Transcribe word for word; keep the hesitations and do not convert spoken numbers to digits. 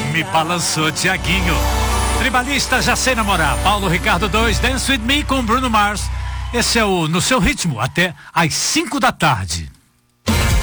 Me balançou, Tiaguinho. Tribalista, Já Sei Namorar. Paulo Ricardo dois, Dance With Me com Bruno Mars. Esse é o No Seu Ritmo, até às cinco da tarde.